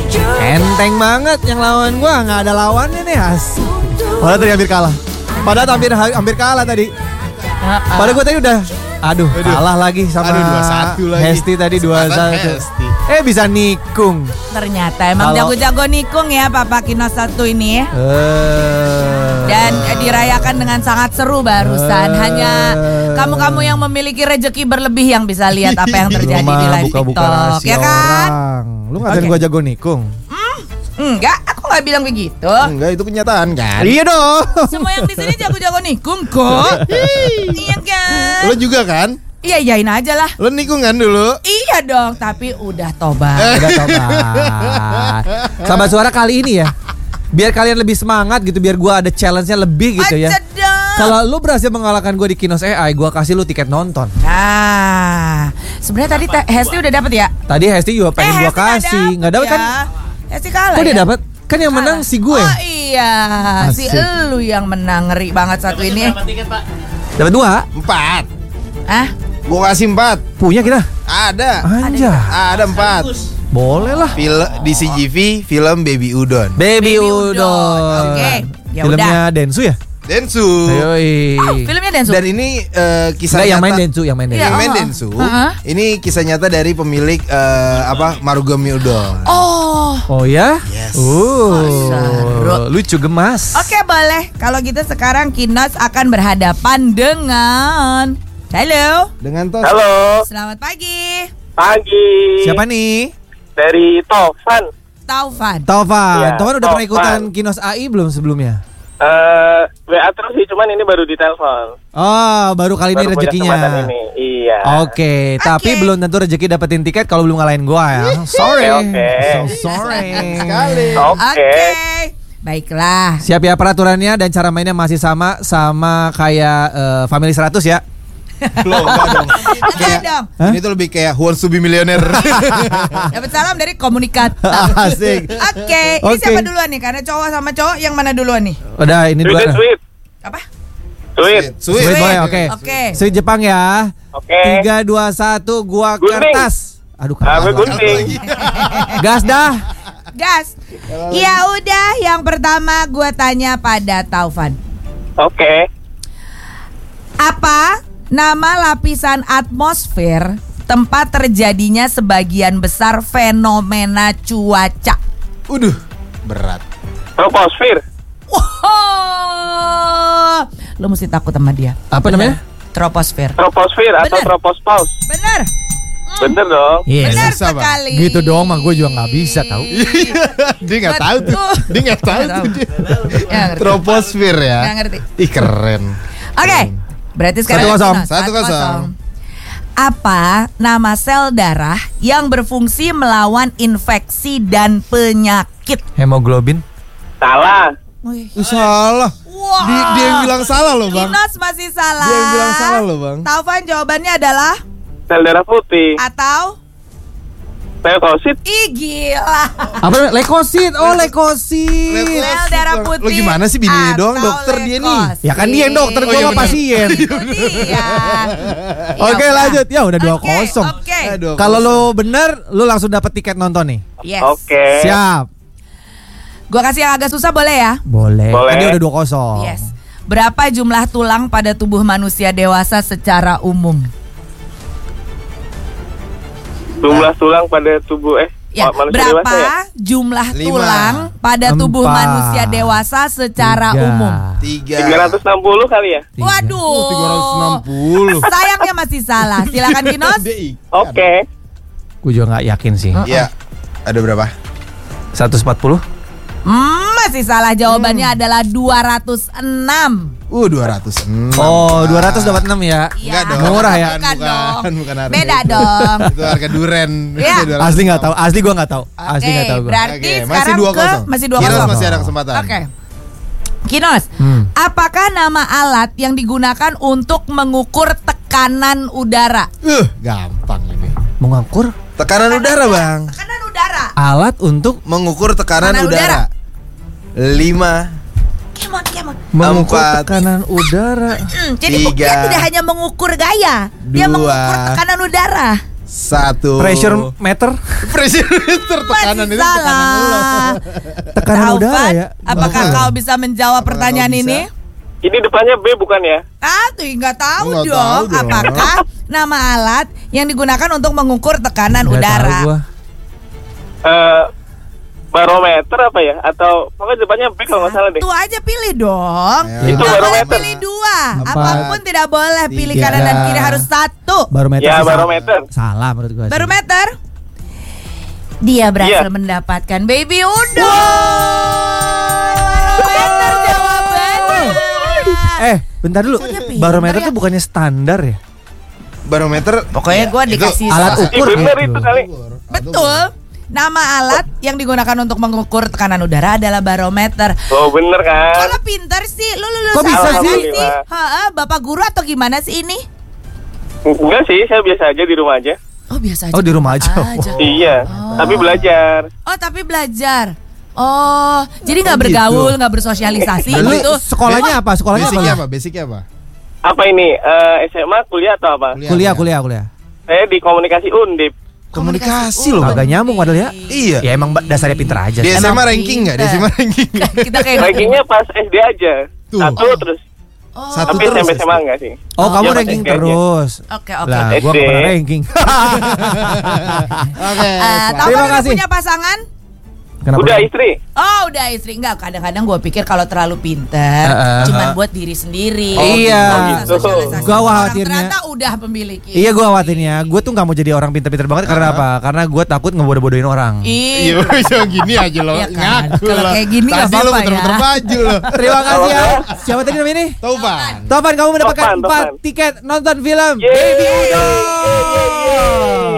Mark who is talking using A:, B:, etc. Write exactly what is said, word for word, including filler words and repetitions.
A: Enteng banget yang lawan gue, nggak ada lawannya nih asik. Padahal tadi hampir kalah. Padahal hampir hampir kalah tadi. Padahal gue tadi udah, aduh, aduh. kalah lagi sama
B: aduh, dua satu lagi.
A: Hesti tadi dua satu. Eh bisa nikung.
C: Ternyata emang
A: Halo.
C: jago-jago nikung ya Papa Kinos satu ini.
A: Uh.
C: Dan eh, dirayakan dengan sangat seru barusan. Uh. Hanya kamu-kamu yang memiliki rejeki berlebih yang bisa lihat apa yang terjadi di live
A: buka-buka
C: TikTok, ya kan?
A: Orang. Lu ngatain okay. gue jago nikung?
C: Hmm, enggak, aku nggak bilang begitu.
B: Enggak, itu kenyataan kan?
A: Iya dong.
C: Semua yang di sini jago-jago nikung kok. Iya kan?
B: Lo juga kan?
C: Iya, iyain aja lah.
B: Lo nikung kan dulu?
C: Iya dong, tapi udah tobat.
A: Udah tobat. Sahabat Suara kali ini ya, biar kalian lebih semangat gitu, biar gue ada challenge-nya lebih gitu ya. Kalau lu berhasil mengalahkan gue di Kinos A I, gue kasih lu tiket nonton.
C: Nah, sebenarnya tadi te- Hesti udah dapet ya?
A: Tadi Hesti juga pengen
C: eh,
A: gue kasih, nggak dapet
C: ya.
A: kan?
C: Hesti kalah.
A: Kok
C: ya?
A: dia dapet? Kan yang
C: kalah.
A: menang si gue.
C: Oh iya,
A: Asik.
C: si elu yang menang, ngeri banget satu
D: Dapet
C: ini.
D: Berapa tiket, Pak?
A: Dapat dua.
B: Empat.
C: Ah?
B: Gue kasih empat.
A: Punya kita?
B: Ada.
A: Anja.
B: Ada empat.
A: Boleh lah.
B: Film di C G V, film Baby Udon.
A: Baby,
C: Baby
A: Udon.
C: Udon. Oke, ya
A: filmnya
C: udah.
A: Densu ya?
B: Densu.
A: Yoi.
C: Oh, filmnya Densu.
B: Dan ini uh, kisah
A: Nggak,
B: nyata.
A: yang main Densu, yang main Densu.
B: Yang main
C: oh.
B: Densu.
C: Uh-huh.
B: Ini kisah nyata dari pemilik uh, apa Marugame Udon.
C: Oh.
A: Oh ya?
B: Yes.
A: Uh, lucu gemas.
C: Oke, boleh. Kalau gitu sekarang Kinos akan berhadapan dengan halo.
B: Dengan tos.
E: Halo,
C: Selamat pagi.
E: pagi.
A: Siapa nih?
E: Dari Tovan.
C: Taufan.
A: Taufan.
E: Iya,
A: Taufan udah pernah
E: Taufan.
A: ikutan Kinos A I belum sebelumnya?
E: Eh, W A terus sih, cuman ini baru ditelepon.
A: Oh, baru kali ini
E: Baru punya
A: rezekinya.
E: kesempatan ini. Iya.
A: Oke, tapi
C: Oke.
A: belum tentu rezeki dapetin tiket kalau belum ngalahin gua ya. Sorry.
E: Oke.
A: So sorry.
B: Sekali.
E: Oke.
C: Oke. Baiklah.
A: Siap ya, peraturannya dan cara mainnya masih sama sama kayak eh, Family seratus ya.
B: Loh, enggak dong.
C: Enggak dong.
A: Hah?
B: Ini tuh lebih kayak Who Wants to be Millionaire.
C: Dapat salam dari komunikat.
A: Asik.
C: Oke, ini
A: Oke.
C: siapa duluan nih? Karena cowok sama cowok yang mana duluan nih?
A: Udah ini
E: Sweet,
A: dua.
E: sweet,
C: Apa?
E: sweet.
B: Sweet.
A: Sweet boy, oke.
C: Oke.
A: Sweet Jepang ya.
E: Oke.
A: Tiga, dua, satu, gua
E: Gunting.
A: kertas. Aduh,
E: Ah, gue
A: kertas.
E: gunting.
A: Gas dah.
C: Gas. Ya udah, yang pertama gue tanya pada Taufan.
E: Oke.
C: Apa nama lapisan atmosfer tempat terjadinya sebagian besar fenomena cuaca?
B: Uduh, berat.
E: Troposfer.
C: Wow, lo mesti takut sama dia.
A: Apa
C: Bener.
A: namanya?
C: Troposfer.
E: Troposfer atau
C: Bener.
E: tropospause.
C: Bener.
E: Bener dong.
A: Yes.
C: Benar
B: susah, Bang.
C: sekali.
A: Gitu doang mah gue juga nggak bisa tahu.
B: Dia nggak tahu tuh.
C: Betul.
B: Dia nggak tahu
C: Nggak
B: tuh.
C: tahu.
B: dia.
C: Ya, ngerti.
B: Troposfer ya.
C: Nggak ngerti.
B: Ih keren.
C: Oke, berarti sekarang
A: Satu kosong.
C: Kinos.
B: Satu kosong.
C: Apa nama sel darah yang berfungsi melawan infeksi dan penyakit?
A: Hemoglobin.
E: Salah.
C: Wih.
B: Uh, salah.
C: Wah.
B: Di- dia yang bilang salah loh bang.
C: Kinos masih salah.
B: Dia yang bilang salah loh bang.
C: Taufan jawabannya adalah
E: Sel darah putih.
C: atau
E: Leukosit.
C: ih gila.
A: Apa namanya? Leukosit. Oh, leukosit.
B: Leukosit.
C: Sel darah
B: Bang.
C: putih.
B: Lo gimana sih bininya doang,
C: atau
B: dokter dia nih?
C: leukosit.
A: Ya kan dia yang dokter,
B: Oh,
A: gue
B: iya
A: mah
B: bener.
A: pasien.
C: Itu dia.
A: Oke,
C: Ya
A: lanjut. Ya udah dua
C: Oke,
A: kosong.
C: Oke.
B: Aduh,
A: Kalau lu bener, lu langsung dapat tiket nonton nih.
C: Yes.
E: Oke.
A: Siap.
C: Gua kasih yang agak susah boleh ya?
A: Boleh.
E: Boleh.
A: Kan dia udah dua kosong.
C: Yes. Berapa jumlah tulang pada tubuh manusia dewasa secara umum?
E: Jumlah tulang pada tubuh eh
C: Ya,
E: manusia
C: berapa
E: dewasa ya?
C: jumlah
B: Lima.
C: tulang pada tubuh
A: Empat.
C: manusia dewasa secara
A: Tiga.
C: umum?
B: Tiga.
E: tiga ratus enam puluh kali ya?
A: Tiga.
C: Waduh.
B: Oh, tiga ratus enam puluh.
C: Sayangnya masih salah. Silakan Kinos.
B: Dia ikan.
E: Oke.
A: Gue juga nggak yakin sih.
B: Iya. Ada berapa?
A: seratus empat puluh.
C: Hmm, masih salah. Jawabannya adalah dua ratus enam.
B: Uh, dua ratus enam.
A: Oh, dua ratus dapat enam ya.
B: Enggak dong.
A: Murah ya?
C: Bukan,
B: Bukan,
C: dong.
B: bukan harga
C: Beda
B: itu.
C: dong.
B: Itu harga duren.
C: Iya.
B: Itu dua ratus
A: Asli nggak
B: enam.
A: tahu. Asli gue nggak tahu. Asli
C: Oke,
A: nggak tahu gue.
C: berarti
B: Oke,
C: sekarang
B: masih dua
C: ke
B: kosong.
C: masih dua
B: Kinos
C: kosong.
B: masih ada kesempatan.
C: Oke. Kinos,
A: Hmm.
C: apakah nama alat yang digunakan untuk mengukur tekanan udara?
B: Uh, gampang ini.
A: Mengukur
B: Tekanan udara, Bang.
C: Tekanan udara.
A: alat untuk
B: Mengukur tekanan
C: Tekanan
B: udara. Lima.
C: Come on, come on.
A: mengukur
B: Empat.
A: tekanan udara.
C: Hmm, jadi bu-
B: Tiga.
C: dia tidak hanya mengukur gaya, dia
B: Dua.
C: mengukur tekanan udara.
B: Satu.
A: Pressure meter.
B: Pressure meter tekanan
C: Masih
B: itu tekanan lu.
C: salah.
A: Tekanan
C: Taufan,
A: udara ya.
C: apakah
A: Bagus.
C: kau bisa menjawab
B: Apakah
C: pertanyaan
B: kau bisa?
C: ini?
E: Ini depannya B bukan ya?
C: Ah, tuh nggak tahu
B: Nggak
C: dong.
B: tahu dong.
C: Apakah nama alat yang digunakan untuk mengukur tekanan
A: Nggak
C: udara?
A: tahu gua.
E: Eh barometer apa ya? Atau pokoknya depannya B kalau nggak salah deh.
C: Itu aja pilih dong.
B: Ya.
E: Itu
C: Nggak boleh
E: barometer.
C: pilih dua.
A: Empat,
C: Apapun tidak boleh pilih
A: tiga.
C: kanan dan kiri, harus satu.
A: Barometer.
E: Ya
A: sih salah.
E: barometer.
A: Salah menurut gua. sih.
C: Barometer. Dia berhasil
E: Iya.
C: mendapatkan baby udo. Barometer jawabannya.
A: Eh, bentar dulu.
C: Soalnya pinter
A: Barometer
C: ya.
A: tuh bukannya standar ya?
B: Barometer.
C: Pokoknya
B: ya,
C: gue
B: itu
C: dikasih
A: alat
C: salah.
A: ukur
E: Ih, bener
A: gitu.
E: itu kali.
C: Betul. Nama alat yang digunakan untuk mengukur tekanan udara adalah barometer.
E: Oh bener kan?
C: Kalau pintar sih, lu lulus
A: Kok bisa
C: apa
E: sih?
C: sih? Ha, bapak guru atau gimana sih ini?
E: Enggak sih, saya biasa aja di rumah aja.
C: Oh biasa aja.
A: Oh, di rumah aja.
E: Iya,
C: Oh.
E: tapi belajar.
C: Oh tapi belajar. Oh, jadi nggak
B: Oh, gitu.
C: bergaul, nggak bersosialisasi
A: Lu
C: gitu.
A: sekolahnya apa? Sekolahnya
B: Basicnya
A: apa?
B: apa? Basicnya apa?
E: Apa ini? Eh, S M A, kuliah atau apa?
A: Kuliah, kuliah, kuliah.
E: Saya di komunikasi Undip.
B: Komunikasi loh.
A: Agak nyambung padahal ya.
B: Iya.
A: Ya emang ba- dasarnya pinter aja
B: Di
A: sih.
B: S M A
C: Emang
B: ranking nggak? Di S M A
C: pinter.
B: ranking nggak?
C: Kita kayak
E: Rankingnya pas S D aja.
B: Tuh.
E: Satu terus.
C: Oh,
B: Satu
E: Tapi
B: terus.
E: S M P S M A enggak sih?
A: Oh, kamu
E: Iya,
A: ranking
E: pas S D aja.
A: terus.
C: Oke oke.
A: Lah, gua
E: S D.
A: nggak pernah ranking.
B: Oke.
C: Eh, Taufan
A: Terima
C: udah
A: kasih.
C: punya pasangan?
A: Kenapa?
E: Udah istri.
C: Oh udah istri. Enggak, kadang-kadang gue pikir kalau terlalu pinter
A: Uh-uh.
C: cuman buat diri sendiri.
A: Oh, iya.
C: Nggak bisa
E: gitu.
C: sosialisasi.
A: Gua
C: Orang
A: khawatirnya-
C: ternyata udah memiliki.
A: Iya, gue khawatirnya. Gue tuh nggak mau jadi orang pinter-pinter banget karena apa? Karena gue takut ngebodoh-bodohin orang.
C: Iya.
B: Iya, gini aja loh.
C: Iya kan?
B: Ngaku
C: Kalau
B: loh.
C: kayak gini nggak
B: Tadi lo
C: apa-apa
B: muter-muter
C: ya.
B: baju loh.
A: Terima kasih ya. Siapa tadi namanya ini?
B: Taufan.
A: Tovan, kamu mendapatkan
E: Tovan,
A: empat
E: Tovan.
A: tiket nonton film
E: Yeay.
A: Baby Udo.